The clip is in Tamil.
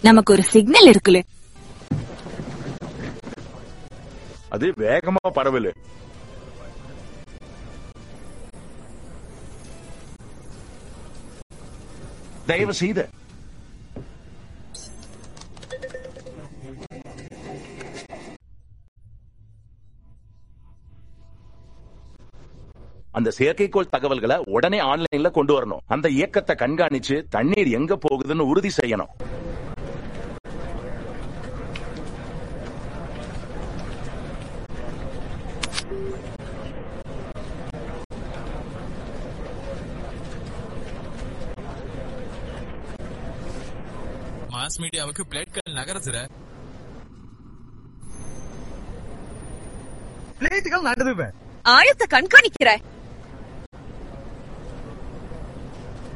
நமக்கு ஒரு சிக்னல் இருக்குல்ல, அது வேகமா பரவல. தயவு செய்து அந்த செயற்கைக்கோள் தகவல்களை உடனே ஆன்லைன்ல கொண்டு வரணும். அந்த இயக்கத்தை கண்காணிச்சு தண்ணீர் எங்க போகுதுன்னு உறுதி செய்யணும். மாஸ் மீடியாவுக்கு பிளேட்கள் நகருதுற. பிளேட்டுகள் நகருவேன். ஆழத்தை கண்காணிக்கிற.